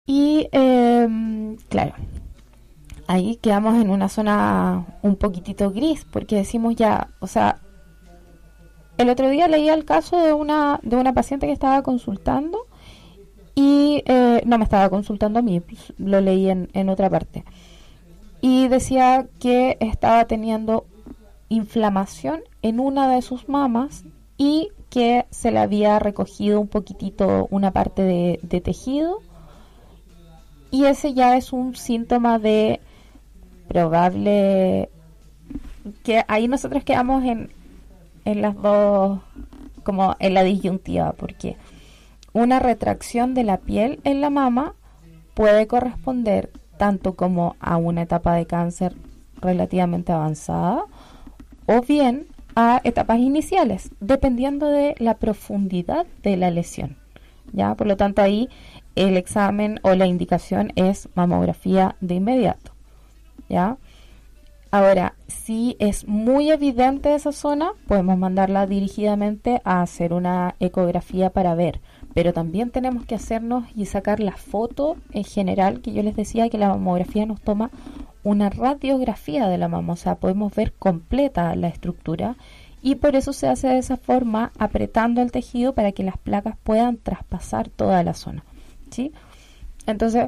Y claro, ahí quedamos en una zona un poquitito gris, porque decimos ya, o sea, el otro día leía el caso de una paciente que estaba consultando y no me estaba consultando a mí, pues, lo leí en otra parte. Y decía que estaba teniendo inflamación en una de sus mamas y que se le había recogido un poquitito una parte de tejido, y ese ya es un síntoma de probable, que ahí nosotros quedamos en las dos, como en la disyuntiva, porque una retracción de la piel en la mama puede corresponder tanto como a una etapa de cáncer relativamente avanzada o bien a etapas iniciales, dependiendo de la profundidad de la lesión. ¿Ya? Por lo tanto, ahí el examen o la indicación es mamografía de inmediato. ¿Ya? Ahora, si es muy evidente esa zona, podemos mandarla dirigidamente a hacer una ecografía para ver, pero también tenemos que hacernos y sacar la foto en general, que yo les decía que la mamografía nos toma una radiografía de la mama, o sea, podemos ver completa la estructura, y por eso se hace de esa forma, apretando el tejido para que las placas puedan traspasar toda la zona, ¿sí? Entonces,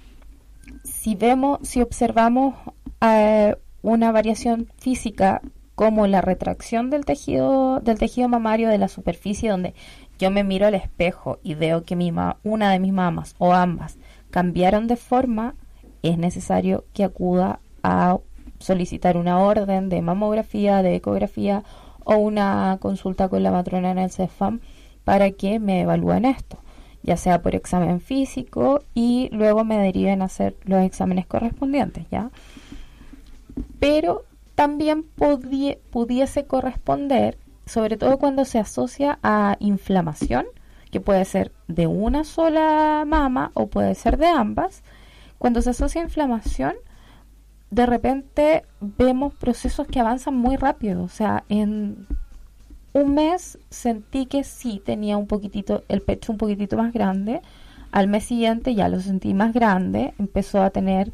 si observamos una variación física como la retracción del tejido mamario de la superficie, donde yo me miro al espejo y veo que una de mis mamas o ambas cambiaron de forma, es necesario que acuda a solicitar una orden de mamografía, de ecografía o una consulta con la matrona en el CEFAM para que me evalúen esto, ya sea por examen físico y luego me deriven a hacer los exámenes correspondientes, ¿ya? Pero también pudiese corresponder, sobre todo cuando se asocia a inflamación, que puede ser de una sola mama o puede ser de ambas. Cuando se asocia a inflamación, de repente vemos procesos que avanzan muy rápido. O sea, en un mes sentí que sí tenía un poquitito, el pecho un poquitito más grande. Al mes siguiente ya lo sentí más grande, empezó a tener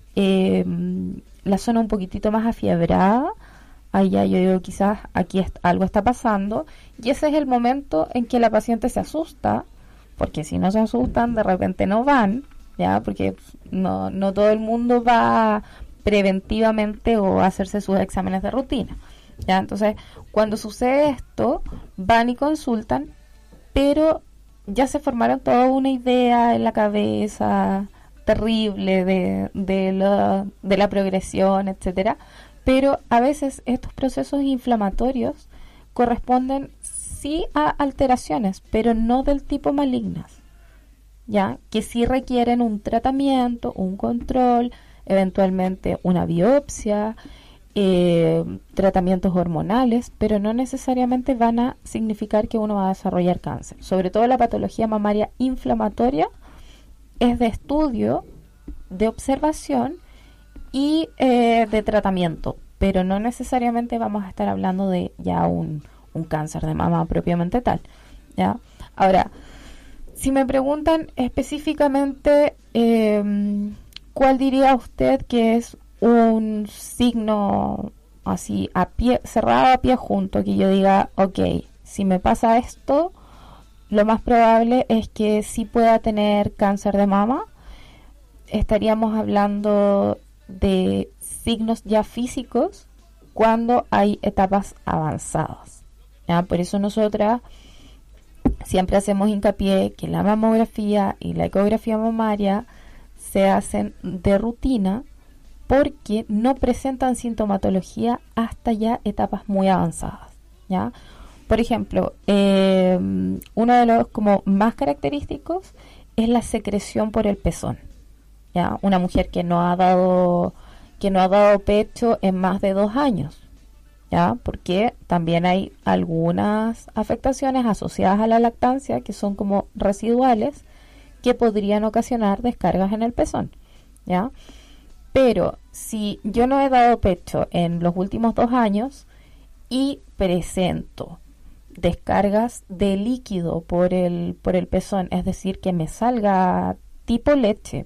la zona un poquitito más afiebrada. Ahí ya yo digo, quizás aquí algo está pasando, y ese es el momento en que la paciente se asusta, porque si no se asustan de repente no van, ya, porque no todo el mundo va preventivamente o a hacerse sus exámenes de rutina, ya. Entonces, cuando sucede esto, van y consultan, pero ya se formaron toda una idea en la cabeza terrible de la progresión, etcétera. Pero a veces estos procesos inflamatorios corresponden sí a alteraciones, pero no del tipo malignas, ya, que sí requieren un tratamiento, un control, eventualmente una biopsia, tratamientos hormonales, pero no necesariamente van a significar que uno va a desarrollar cáncer. Sobre todo la patología mamaria inflamatoria es de estudio, de observación y de tratamiento, pero no necesariamente vamos a estar hablando de ya un cáncer de mama propiamente tal, ¿ya? Ahora, si me preguntan específicamente cuál diría usted que es un signo así a pie cerrado, a pie junto, que yo diga, ok, si me pasa esto, lo más probable es que sí pueda tener cáncer de mama. Estaríamos hablando de signos ya físicos cuando hay etapas avanzadas, ¿ya? Por eso nosotras siempre hacemos hincapié que la mamografía y la ecografía mamaria se hacen de rutina, porque no presentan sintomatología hasta ya etapas muy avanzadas, ¿ya? Por ejemplo, uno de los como más característicos es la secreción por el pezón, ¿ya? Una mujer que no ha dado pecho en más de 2 años, ¿ya? Porque también hay algunas afectaciones asociadas a la lactancia que son como residuales, que podrían ocasionar descargas en el pezón, ¿ya? Pero si yo no he dado pecho en los últimos 2 años y presento descargas de líquido por el pezón, es decir, que me salga tipo leche,